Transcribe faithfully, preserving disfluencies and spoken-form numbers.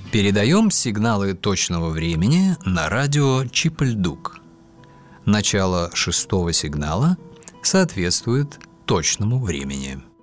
Передаем сигналы точного времени на радио Чип-Ль-Дук. Начало шестого сигнала соответствует точному времени.